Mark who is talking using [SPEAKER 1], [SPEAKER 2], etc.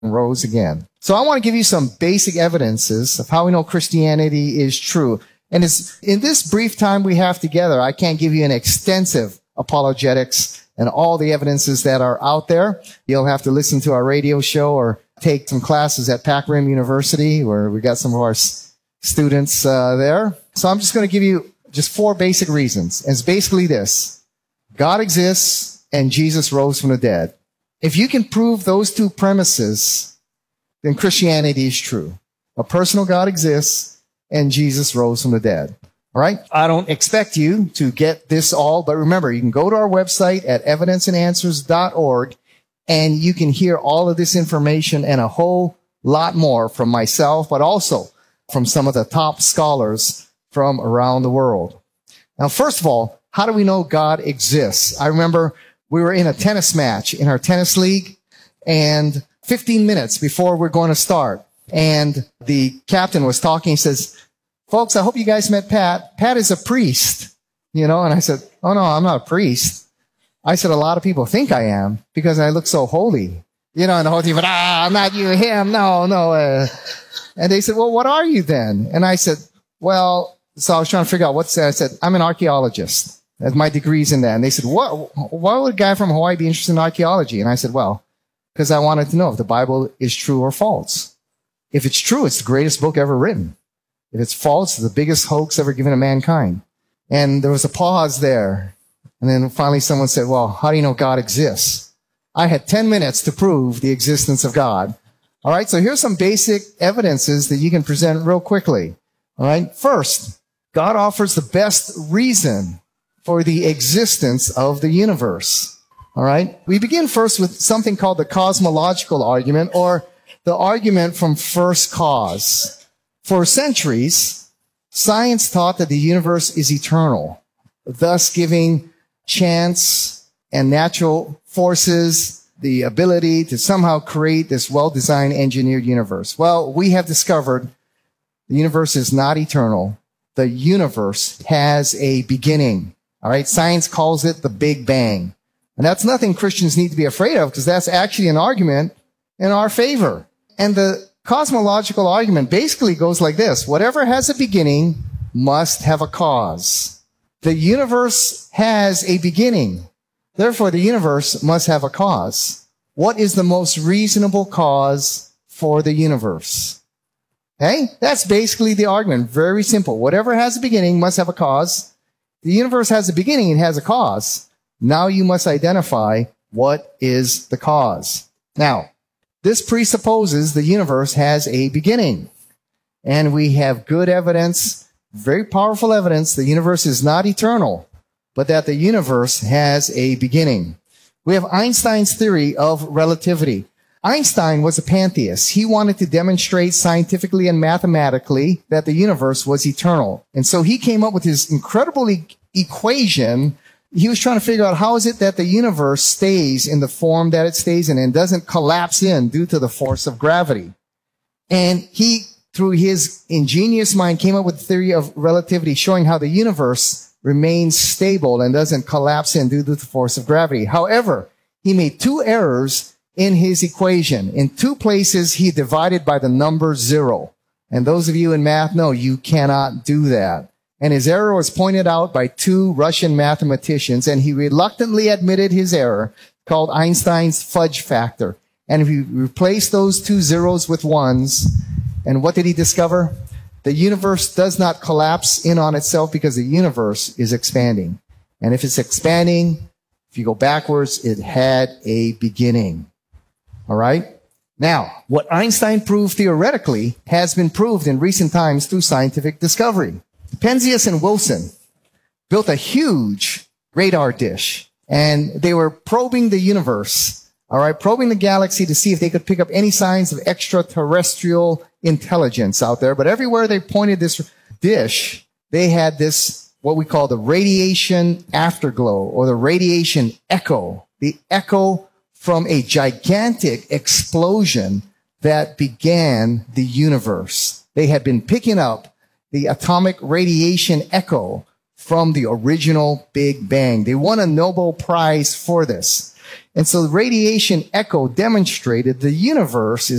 [SPEAKER 1] rose again. So I want to give you some basic evidences of how we know Christianity is true. And in this brief time we have together, I can't give you an extensive apologetics and all the evidences that are out there. You'll have to listen to our radio show or take some classes at Pac Rim University, where we got some of our students there. So I'm just going to give you just 4 basic reasons. And it's basically this: God exists and Jesus rose from the dead. If you can prove those 2 premises, then Christianity is true. A personal God exists and Jesus rose from the dead. All right? I don't expect you to get this all, but remember, you can go to our website at evidenceandanswers.org and you can hear all of this information and a whole lot more from myself, but also from some of the top scholars from around the world. Now, first of all, how do we know God exists? I remember we were in a tennis match in our tennis league, and 15 minutes before we're going to start, and the captain was talking. He says, "Folks, I hope you guys met Pat. Pat is a priest." And I said, "Oh, no, I'm not a priest." I said, "A lot of people think I am because I look so holy." And the whole team went, "I'm not you, him, no. And they said, "Well, what are you then?" And I said, "Well," so I was trying to figure out what's that. I said, "I'm an archaeologist. That's my degree's in that." And they said, why would a guy from Hawaii be interested in archaeology? And I said, well, because I wanted to know if the Bible is true or false. If it's true, it's the greatest book ever written. If it's false, it's the biggest hoax ever given to mankind. And there was a pause there. And then finally someone said, "Well, how do you know God exists?" I had 10 minutes to prove the existence of God. All right, so here's some basic evidences that you can present real quickly. All right, first, God offers the best reason for the existence of the universe. All right, we begin first with something called the cosmological argument, or the argument from first cause. For centuries, science taught that the universe is eternal, thus giving chance and natural forces the ability to somehow create this well-designed, engineered universe. Well, we have discovered the universe is not eternal. The universe has a beginning. All right, science calls it the Big Bang. And that's nothing Christians need to be afraid of, because that's actually an argument in our favor. And the cosmological argument basically goes like this: whatever has a beginning must have a cause. The universe has a beginning. Therefore, the universe must have a cause. What is the most reasonable cause for the universe? Okay? That's basically the argument. Very simple. Whatever has a beginning must have a cause. The universe has a beginning and has a cause. Now you must identify what is the cause. Now, this presupposes the universe has a beginning. And we have good evidence, very powerful evidence, the universe is not eternal, but that the universe has a beginning. We have Einstein's theory of relativity. Einstein was a pantheist. He wanted to demonstrate scientifically and mathematically that the universe was eternal. And so he came up with his incredible equation. He was trying to figure out how is it that the universe stays in the form that it stays in and doesn't collapse in due to the force of gravity. And he, through his ingenious mind, came up with the theory of relativity, showing how the universe remains stable and doesn't collapse in due to the force of gravity. However, he made 2 errors in his equation. In 2 places, he divided by the number 0. And those of you in math know you cannot do that. And his error was pointed out by 2 Russian mathematicians, and he reluctantly admitted his error, called Einstein's fudge factor. And if you replace those 2 zeros with 1s, and what did he discover? The universe does not collapse in on itself because the universe is expanding. And if it's expanding, if you go backwards, it had a beginning. All right? Now, what Einstein proved theoretically has been proved in recent times through scientific discovery. Penzias and Wilson built a huge radar dish, and they were probing the universe, all right, probing the galaxy to see if they could pick up any signs of extraterrestrial intelligence out there. But everywhere they pointed this dish, they had this, what we call the radiation afterglow, or the radiation echo, the echo from a gigantic explosion that began the universe. They had been picking up the atomic radiation echo from the original Big Bang. They won a Nobel Prize for this. And so the radiation echo demonstrated the universe is